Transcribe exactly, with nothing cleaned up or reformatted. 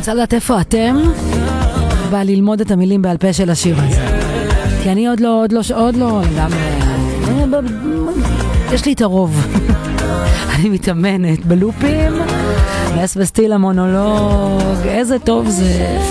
רוצה לדעת איפה אתם בא ללמוד את המילים בעל פה של השיר הזה, כי אני עוד לא, עוד לא, עוד לא, גם, יש לי את הרוב. אני מתאמנת בלופים, ואסבסטיל המונולוג, איזה טוב זה.